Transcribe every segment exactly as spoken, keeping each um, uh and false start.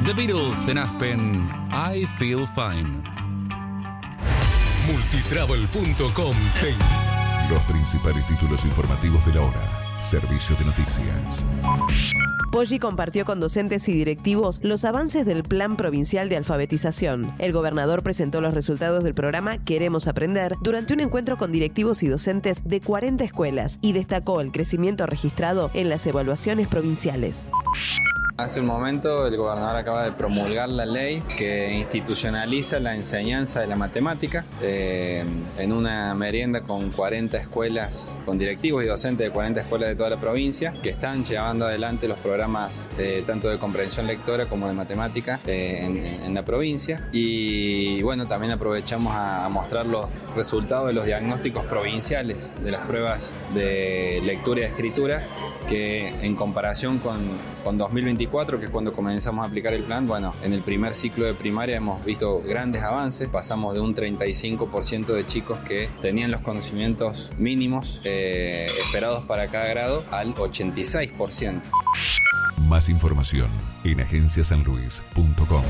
The Beatles en Aspen, I Feel Fine. multitravel punto com. Los principales títulos informativos de la hora. Servicio de noticias. Poggi compartió con docentes y directivos los avances del Plan Provincial de Alfabetización. El gobernador presentó los resultados del programa Queremos Aprender durante un encuentro con directivos y docentes de cuarenta escuelas y destacó el crecimiento registrado en las evaluaciones provinciales. Hace un momento el gobernador acaba de promulgar la ley que institucionaliza la enseñanza de la matemática eh, en una merienda con cuarenta escuelas, con directivos y docentes de cuarenta escuelas de toda la provincia que están llevando adelante los programas eh, tanto de comprensión lectora como de matemática eh, en, en la provincia. Y bueno, también aprovechamos a, a mostrar los resultados de los diagnósticos provinciales de las pruebas de lectura y de escritura que en comparación con, con dos mil veinticuatro, que es cuando comenzamos a aplicar el plan, bueno, en el primer ciclo de primaria hemos visto grandes avances. Pasamos de un treinta y cinco por ciento de chicos que tenían los conocimientos mínimos eh, esperados para cada grado al ochenta y seis por ciento. Más información en agencia san luis punto com.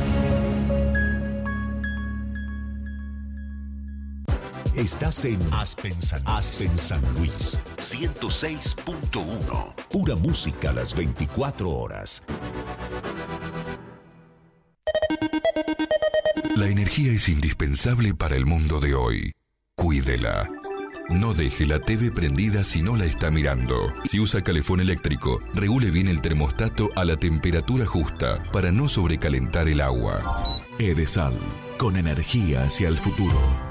Estás en Aspen San, Aspen San Luis, ciento seis punto uno. Pura música a las veinticuatro horas. La energía es indispensable para el mundo de hoy. Cuídela. No deje la T V prendida si no la está mirando. Si usa calefón eléctrico, regule bien el termostato a la temperatura justa para no sobrecalentar el agua. Edesal, con energía hacia el futuro.